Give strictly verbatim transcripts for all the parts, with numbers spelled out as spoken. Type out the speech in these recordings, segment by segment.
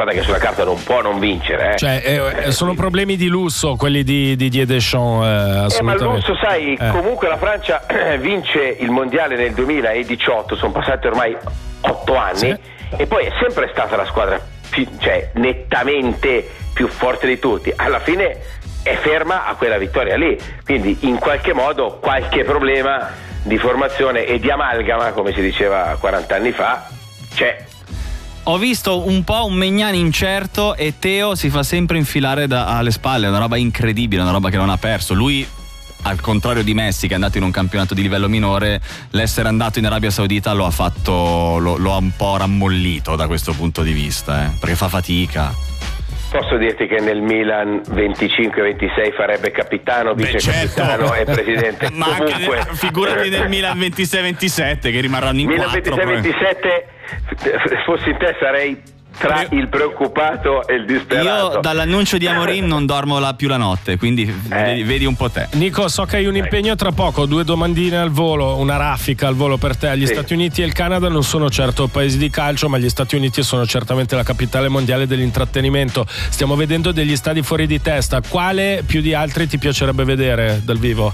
squadra che sulla carta non può non vincere. Eh. Cioè, eh, sono problemi di lusso quelli di Didier Deschamps. Eh, assolutamente. Eh, ma il lusso, sai, eh. comunque la Francia vince il mondiale nel duemiladiciotto, sono passati ormai otto anni, sì. E poi è sempre stata la squadra più, cioè, nettamente più forte di tutti. Alla fine è ferma a quella vittoria lì, quindi in qualche modo qualche problema di formazione e di amalgama, come si diceva quaranta anni fa, c'è. Ho visto un po' un Maignan incerto e Teo si fa sempre infilare da, alle spalle, è una roba incredibile, una roba che non ha perso. Lui, al contrario di Messi, che è andato in un campionato di livello minore, l'essere andato in Arabia Saudita lo ha fatto, lo, lo ha un po' rammollito da questo punto di vista, eh, perché fa fatica. Posso dirti che nel Milan venticinque ventisei farebbe capitano, vice capitano, certo. E presidente. Ma comunque anche, figurati nel Milan ventisei ventisette che rimarranno in Milan quattro. ventisei ventisette, fossi in te sarei tra il preoccupato e il disperato. Io dall'annuncio di Amorim non dormo la, più la notte, quindi eh. vedi, vedi un po' te. Nico, so che hai un impegno tra poco, due domandine al volo, una raffica al volo per te. Gli sì. Stati Uniti e il Canada non sono certo paesi di calcio, ma gli Stati Uniti sono certamente la capitale mondiale dell'intrattenimento. Stiamo vedendo degli stadi fuori di testa. Quale più di altri ti piacerebbe vedere dal vivo?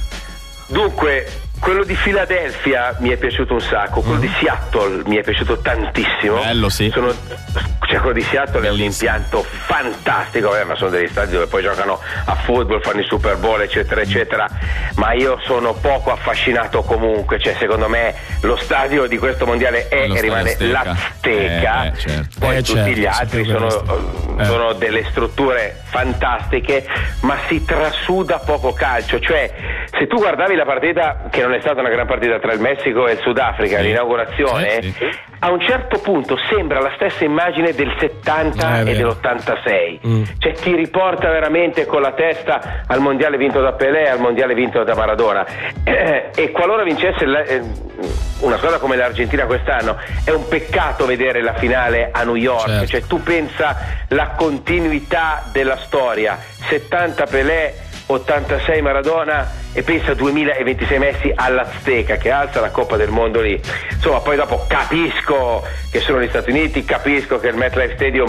Dunque, quello di Philadelphia mi è piaciuto un sacco, quello mm. di Seattle mi è piaciuto tantissimo. Bello, sì. Sono, cioè quello di Seattle Bellissimo. È un impianto fantastico, eh, ma sono degli stadi dove poi giocano a football, fanno i Super Bowl, eccetera, eccetera. Ma io sono poco affascinato comunque, cioè secondo me lo stadio di questo mondiale è e rimane l'Azteca. Eh, eh, certo. Poi eh, tutti certo, gli altri sono, eh. sono delle strutture fantastiche, ma si trasuda poco calcio. Cioè, se tu guardavi la partita, che non è stata una gran partita, tra il Messico e il Sudafrica, sì. L'inaugurazione, sì, sì. A un certo punto sembra la stessa immagine del settanta eh, e dell'ottantasei. Mm. Cioè ti riporta veramente con la testa al mondiale vinto da Pelé, al mondiale vinto da Maradona. Eh, e qualora vincesse la, eh, una squadra come l'Argentina quest'anno, è un peccato vedere la finale a New York. Certo. Cioè tu pensa la continuità della storia, settanta Pelé, ottantasei Maradona, e pensa duemilaventisei Messi all'Azteca che alza la Coppa del Mondo lì. Insomma, poi dopo capisco che sono gli Stati Uniti, capisco che il MetLife Stadium,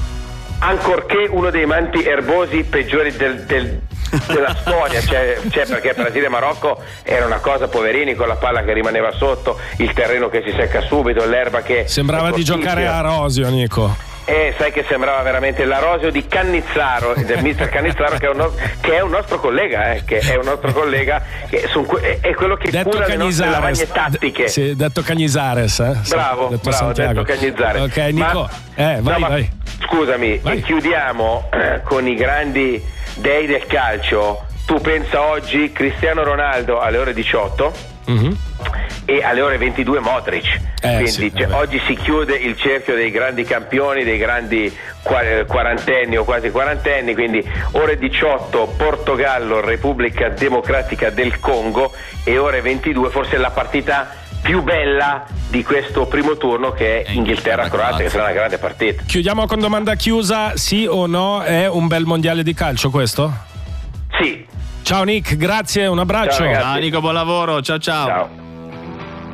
ancorché uno dei manti erbosi peggiori del, del, della storia, cioè, cioè perché Brasile e Marocco era una cosa, poverini, con la palla che rimaneva sotto, il terreno che si secca subito, l'erba che sembrava di giocare a rosio, Nico. Eh, sai che sembrava veramente l'Arosio di Cannizzaro, del mister Cannizzaro, che è un, no- che è un nostro collega, eh, che è un nostro collega, che son que- è quello che detto cura le nostre lavagne tattiche. D- sì, detto Cagnizares, eh? Bravo, detto bravo, Santiago. detto Cagnizares. Ok, Nico, ma, eh, vai, no, vai. Scusami, vai. E chiudiamo eh, con i grandi dei del calcio. Tu pensa oggi Cristiano Ronaldo alle ore diciotto mm-hmm. e alle ore ventidue Modric, eh, quindi sì, cioè, oggi si chiude il cerchio dei grandi campioni, dei grandi quarantenni o quasi quarantenni, quindi ore diciotto Portogallo, Repubblica Democratica del Congo, e ore ventidue forse la partita più bella di questo primo turno, che è Inghilterra-Croazia, che sarà una grande partita. Chiudiamo con domanda chiusa: sì o no, è un bel mondiale di calcio questo? Sì. Ciao Nick, grazie, un abbraccio. Ciao, ciao Nico, buon lavoro, ciao ciao. Ciao.